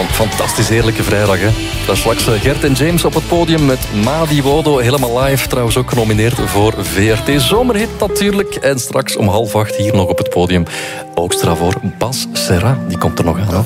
Gewoon fantastisch heerlijke vrijdag, hè. Daar straks Gert en James op het podium met Madi Wodo. Helemaal live, trouwens ook genomineerd voor VRT Zomerhit natuurlijk. En straks om 7:30 hier nog op het podium. Ook extra voor Bas Serra, die komt er nog aan.